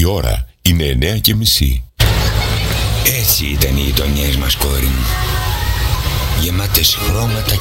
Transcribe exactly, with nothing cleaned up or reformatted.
Η ώρα είναι εννέα και μισή. Έτσι ήταν οι γειτονιές μας, κόρη μου. Γεμάτες χρώματα